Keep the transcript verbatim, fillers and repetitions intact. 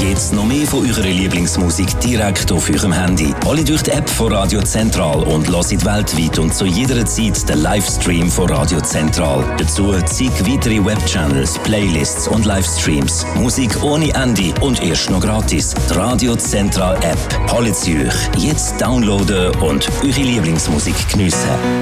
Jetzt noch mehr von eurer Lieblingsmusik direkt auf eurem Handy. Alle durch die App von Radio Zentral und hört weltweit und zu jeder Zeit den Livestream von Radio Zentral. Dazu zig weitere Webchannels, Playlists und Livestreams. Musik ohne Ende und erst noch gratis. Die Radio Zentral App. Holt sie euch. Jetzt downloaden und eure Lieblingsmusik geniessen.